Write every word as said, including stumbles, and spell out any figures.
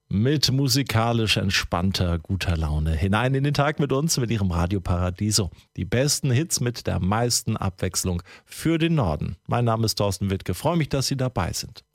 mit musikalisch entspannter, guter Laune hinein in den Tag mit uns, mit Ihrem Radio Paradiso. Die besten Hits mit der meisten Abwechslung für den Norden. Mein Name ist Thorsten Wittke. Freue mich, dass Sie dabei sind.